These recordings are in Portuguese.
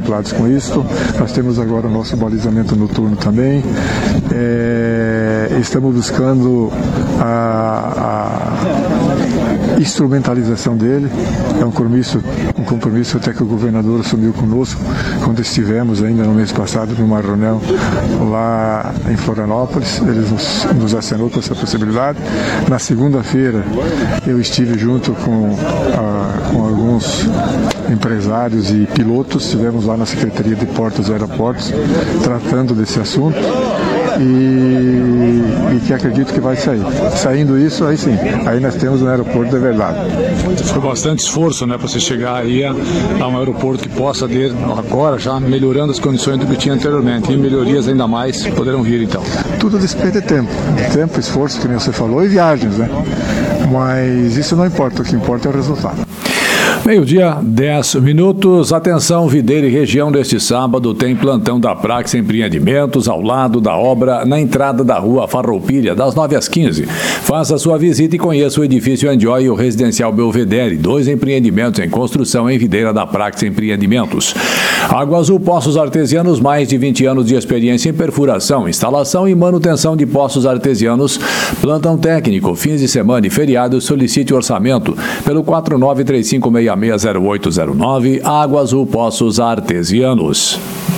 contemplados com isso. Nós temos agora o nosso balizamento noturno também. Estamos buscando a instrumentalização dele. É um compromisso até que o governador assumiu conosco quando estivemos ainda no mês passado numa reunião lá em Florianópolis. Ele nos acenou com essa possibilidade. Na segunda-feira eu estive junto com alguns empresários e pilotos, estivemos lá na Secretaria de Portos e Aeroportos tratando desse assunto e que acredito que vai sair. Saindo isso, aí sim, aí nós temos um aeroporto de verdade. Foi bastante esforço, né, para você chegar aí a um aeroporto que possa ter agora já melhorando as condições do que tinha anteriormente, e melhorias ainda mais poderão vir então. Tudo depende de tempo, esforço, que nem você falou, e viagens, né? Mas isso não importa, o que importa é o resultado. 12:10. Atenção, Videira e região, deste sábado tem plantão da Praxis Empreendimentos ao lado da obra, na entrada da rua Farroupilha, das 9 às 15. Faça sua visita e conheça o edifício Enjoy e o residencial Belvedere, 2 empreendimentos em construção em Videira da Praxis Empreendimentos. Água Azul Poços Artesianos, mais de 20 anos de experiência em perfuração, instalação e manutenção de poços artesianos. Plantão técnico, fins de semana e feriados, solicite orçamento pelo 4935660809. Água Azul Poços Artesianos.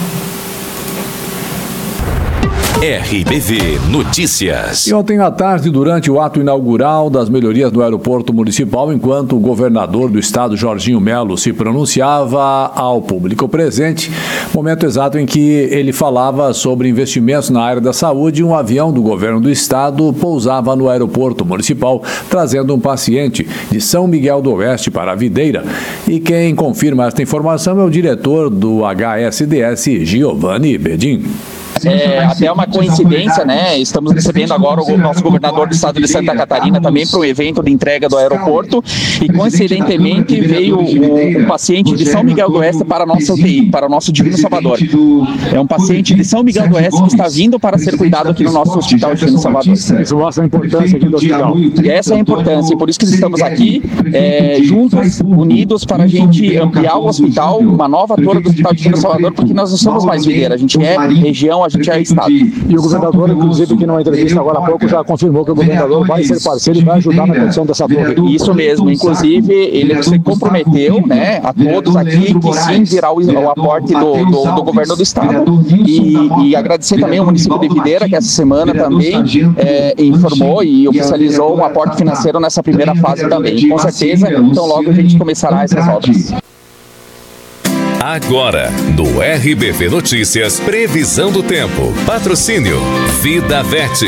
RBV Notícias. E ontem à tarde, durante o ato inaugural das melhorias no aeroporto municipal, enquanto o governador do estado, Jorginho Melo, se pronunciava ao público presente, momento exato em que ele falava sobre investimentos na área da saúde, um avião do governo do estado pousava no aeroporto municipal, trazendo um paciente de São Miguel do Oeste para a Videira. E quem confirma esta informação é o diretor do HSDS, Giovanni Bedin. Até uma coincidência, né? Estamos recebendo agora o nosso governador do estado de Santa Catarina também para um evento de entrega do aeroporto e coincidentemente veio o paciente de São Miguel do Oeste para a nossa UTI, para o nosso Divino Salvador. É um paciente de São Miguel do Oeste que está vindo para ser cuidado aqui no nosso Hospital Divino Salvador. Isso mostra a importância aqui do hospital. E essa é a importância, e por isso que estamos aqui juntos, unidos, para a gente ampliar o hospital, uma nova torre do Hospital Divino Salvador, porque nós não somos mais Videira, a gente é região, a gente é estado. E o governador, inclusive, que numa entrevista agora há pouco, já confirmou que o governador vai ser parceiro e vai ajudar na construção dessa torre. Isso mesmo, inclusive ele se comprometeu, né, a todos aqui que sim virá o aporte do governo do estado e agradecer também ao município de Videira, que essa semana também informou e oficializou um aporte financeiro nessa primeira fase também. Com certeza, então logo a gente começará essas obras. Agora, no RBV Notícias, previsão do tempo. Patrocínio Vida Vete.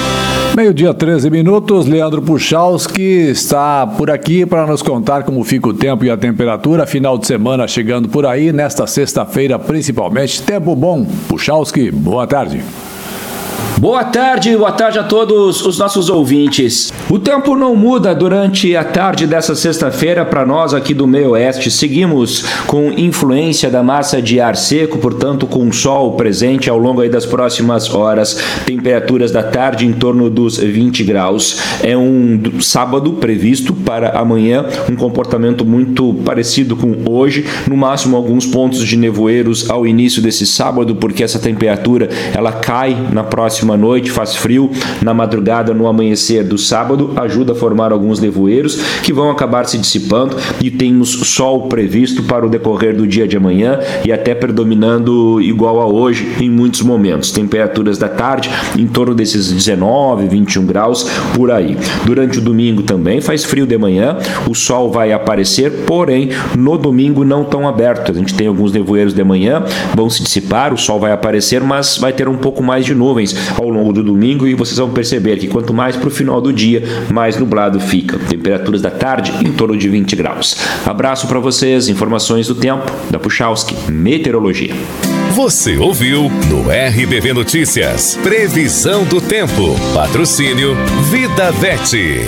12:13. Leandro Puchalski está por aqui para nos contar como fica o tempo e a temperatura. Final de semana chegando por aí, nesta sexta-feira principalmente. Tempo bom. Puchalski, boa tarde. Boa tarde a todos os nossos ouvintes. O tempo não muda durante a tarde dessa sexta-feira para nós aqui do meio oeste. Seguimos com influência da massa de ar seco, portanto com sol presente ao longo aí das próximas horas. Temperaturas da tarde em torno dos 20 graus. É um sábado previsto para amanhã, um comportamento muito parecido com hoje. No máximo alguns pontos de nevoeiros ao início desse sábado, porque essa temperatura ela cai na próxima noite, faz frio na madrugada, no amanhecer do sábado, ajuda a formar alguns nevoeiros que vão acabar se dissipando e temos sol previsto para o decorrer do dia de amanhã e até predominando igual a hoje em muitos momentos. Temperaturas da tarde em torno desses 19, 21 graus por aí. Durante o domingo também faz frio de manhã, o sol vai aparecer, porém no domingo não tão aberto. A gente tem alguns nevoeiros de manhã, vão se dissipar, o sol vai aparecer, mas vai ter um pouco mais de nuvens ao longo do domingo e vocês vão perceber que quanto mais para o final do dia, mais nublado fica. Temperaturas da tarde em torno de 20 graus. Abraço para vocês, informações do tempo da Puchalski Meteorologia. Você ouviu no RBV Notícias, previsão do tempo. Patrocínio Vida Vete.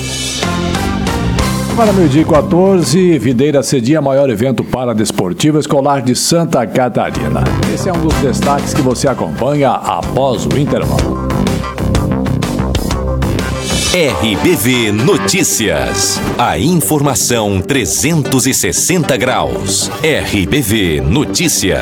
Para 12:14, Videira cedia maior evento paradesportivo escolar de Santa Catarina. Esse é um dos destaques que você acompanha após o intervalo. RBV Notícias. A informação 360 graus. RBV Notícias.